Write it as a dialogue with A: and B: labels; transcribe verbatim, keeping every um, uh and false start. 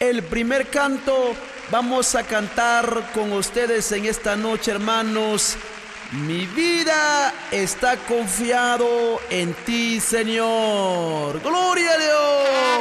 A: el primer canto. Vamos a cantar con ustedes en esta noche, hermanos. Mi vida está confiado en ti, Señor. ¡Gloria a Dios!